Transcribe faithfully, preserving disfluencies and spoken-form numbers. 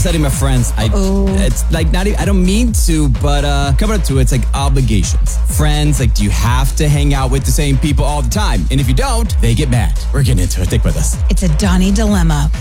upsetting my friends. I, Uh-oh. It's like not even, I don't mean to, but uh, coming up to it, it's like obligations. Friends, like, do you have to hang out with the same people all the time? And if you don't, they get mad. We're getting into it. Stick with us. It's a Donnie dilemma.